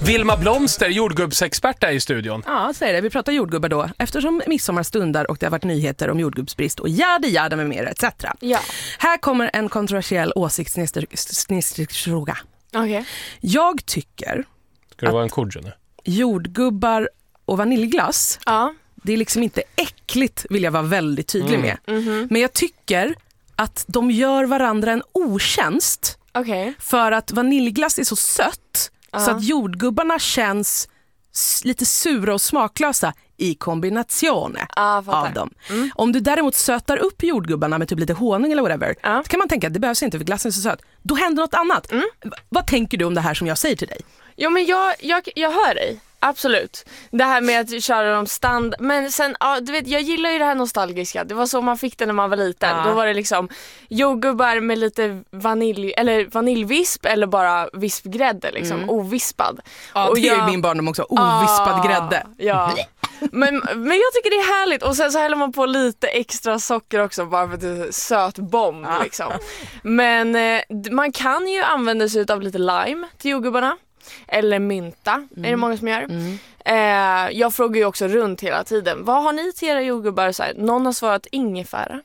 Vilma Blomster, jordgubbsexpert, är i studion. Ja, säger det. Vi pratar jordgubbar då. Eftersom midsommar stundar och det har varit nyheter om jordgubbsbrist och jada med mer, etc. Ja. Här kommer en kontroversiell åsiktsfråga. Okay. Jag tycker Ska det vara en kodjo nu? Jordgubbar och vaniljglass, det är liksom inte äckligt, vill jag vara väldigt tydlig med. Mm-hmm. Men jag tycker att de gör varandra en otjänst. För att vaniljglass är så sött så att jordgubbarna känns lite sura och smaklösa i kombination av dem. Om du däremot sötar upp jordgubbarna med typ lite honung eller whatever, så kan man tänka att det behövs inte för glassen är så söt. Då händer något annat. Vad tänker du om det här som jag säger till dig? Jo, men jag hör dig. Absolut. Det här med att köra dem stand. Men sen, du vet, jag gillar ju det här nostalgiska. Det var så man fick det när man var liten. Då var det liksom jordgubbar med lite vaniljvisp eller bara vispgrädde liksom, ovispad. Ja, och det är min barndom också, ovispad grädde. Ja. Men jag tycker det är härligt. Och sen så häller man på lite extra socker också, bara för att det är söt bomb liksom. Men man kan ju använda sig av lite lime till jordgubbarna. Eller mynta, är det många som gör. Jag frågar ju också runt hela tiden. Vad har ni till era jordgubbar? Så här, någon har svarat ingefära.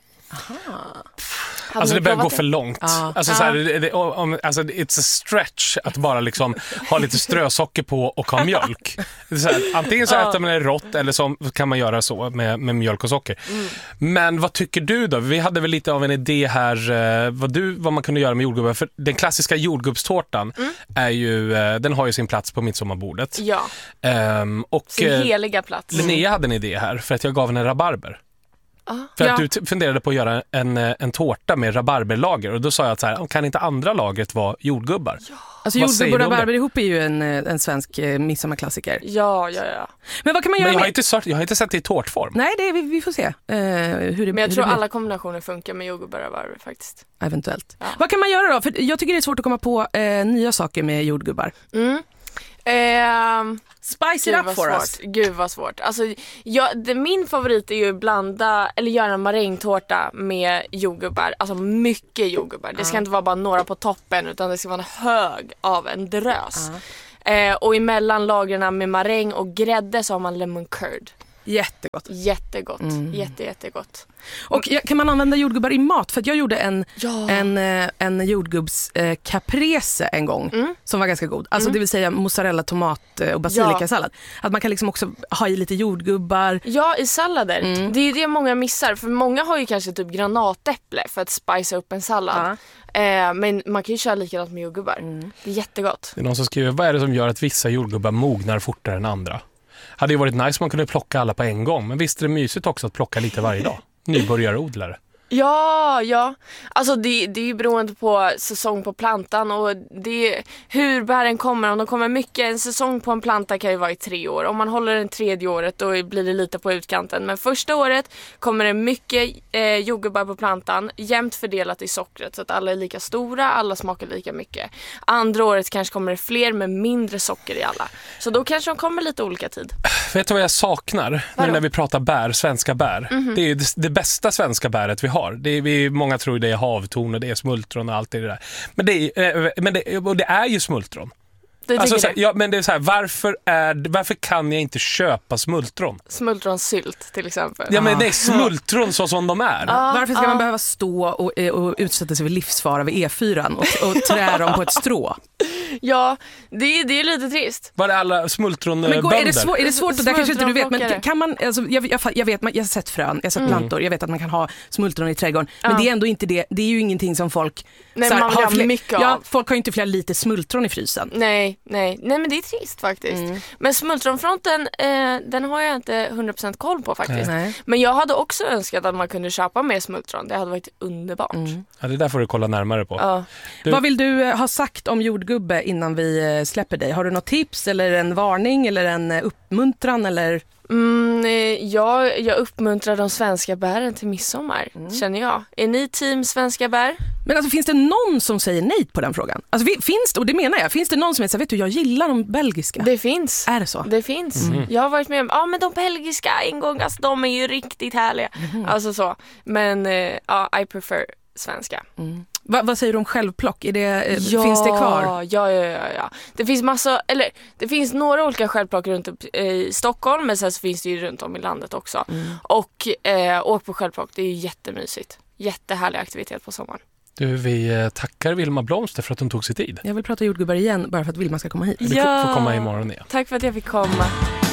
Alltså det börjar gå för långt. Alltså, så här, it's a stretch att bara liksom ha lite strösocker på och ha mjölk. Så här, antingen så äter man det rått eller så kan man göra så med mjölk och socker. Men vad tycker du då? Vi hade väl lite av en idé här vad man kunde göra med jordgubbar. För den klassiska jordgubbstårtan är ju, den har ju sin plats på midsommarbordet. Ja. Och sin heliga plats. Linnea hade en idé här för att jag gav henne rabarber. För att du funderade på att göra en tårta med rabarberlager. Och då sa jag att så här, kan inte andra lagret vara jordgubbar? Ja. Alltså jordgubbar och rabarber ihop är ju en svensk midsommarklassiker. Ja. Men vad kan man göra jag har inte sett det i tårtform. Nej, vi får se hur det. Men jag tror alla kombinationer funkar med jordgubbar och rabarber faktiskt. Eventuellt. Ja. Vad kan man göra då? För jag tycker det är svårt att komma på nya saker med jordgubbar. Spice it up for us. Gud vad svårt. Alltså, min favorit är ju blanda eller göra en marängtårta med jordgubbar. Alltså mycket jordgubbar. Det ska inte vara bara några på toppen, utan det ska vara en hög av en drös. Och emellan lagren med maräng och grädde så har man lemon curd. Jättegott. Jättegott. Och kan man använda jordgubbar i mat? För att jag gjorde en jordgubbs caprese en gång som var ganska god. Alltså det vill säga mozzarella, tomat och basilikasallad. Att man kan liksom också ha i lite jordgubbar. Ja, i sallader. Det är ju det många missar. För många har ju kanske typ granatäpple för att spicea upp en sallad. Men man kan ju köra likadant med jordgubbar. Det är jättegott. Det är någon som skriver, vad är det som gör att vissa jordgubbar mognar fortare än andra? Hade ju varit nice om man kunde plocka alla på en gång. Men visst är det mysigt också att plocka lite varje dag. Nybörjarodlare. Ja. Alltså det är ju beroende på säsong på plantan och hur bären kommer. Om de kommer mycket, en säsong på en planta kan ju vara i 3 år. Om man håller den 3:e året då blir det lite på utkanten. Men första året kommer det mycket jordgubbar på plantan, jämnt fördelat i sockret så att alla är lika stora, alla smakar lika mycket. Andra året kanske kommer det fler med mindre socker i alla. Så då kanske de kommer lite olika tid. Vet du vad jag saknar nu när vi pratar bär, svenska bär? Det är ju det bästa svenska bäret vi har. Många tror det är havtorn och det är smultron och allt det där. Men det är ju smultron. Alltså, men det är så här, varför kan jag inte köpa smultron? Smultronsylt till exempel. Ja, men det är smultron så som de är. Varför ska man behöva stå och utsätta sig för livsfara vid E4 och trä dem på ett strå? Ja, det är lite trist. Var det alla smultronbönder? Är det svårt? Det kanske inte du vet. Men kan man, alltså, jag vet, jag har sett frön, jag har sett plantor. Jag vet att man kan ha smultron i trädgården. Men det är ändå inte det. Det är ju ingenting som folk... Nej, man vill ha mycket av. Ja, folk har ju inte flera lite smultron i frysen. Nej, men det är trist faktiskt. Men smultronfronten, den har jag inte 100% koll på faktiskt. Nej. Men jag hade också önskat att man kunde köpa mer smultron. Det hade varit underbart. Ja, det där får du kolla närmare på. Ja. Vad vill du ha sagt om jordgubbe innan vi släpper dig? Har du något tips eller en varning eller en uppmuntran eller... Jag uppmuntrar de svenska bären till midsommar, känner jag. Är ni team svenska bär? Men alltså, finns det någon som säger nej på den frågan? Alltså, finns det, och det menar jag, finns det någon som säger, vet du, jag gillar de belgiska? Det finns. Är det så? Det finns. Jag har varit med om, men de belgiska en gång, alltså, de är ju riktigt härliga. Alltså så. Men I prefer svenska. Vad säger du om självplock? Finns det kvar? Ja. Det finns några olika självplock runt i Stockholm, men sen så finns det ju runt om i landet också. Och åk på självplock, det är jättemysigt. Jättehärlig aktivitet på sommaren. Du, vi tackar Vilma Blomster för att hon tog sig tid. Jag vill prata jordgubbar igen bara för att Vilma ska komma hit. Du får komma imorgon igen. Tack för att jag fick komma.